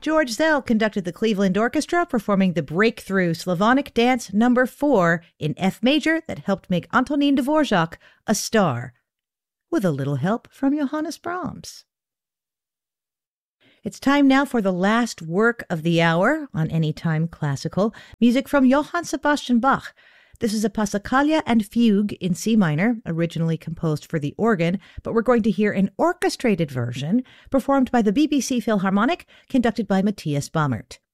George Zell conducted the Cleveland Orchestra, performing the breakthrough Slavonic Dance No. 4 in F major that helped make Antonin Dvorak a star, with a little help from Johannes Brahms. It's time now for the last work of the hour on Anytime Classical, music from Johann Sebastian Bach. This is a Passacaglia and Fugue in C minor, originally composed for the organ, but we're going to hear an orchestrated version performed by the BBC Philharmonic, conducted by Matthias Bammert.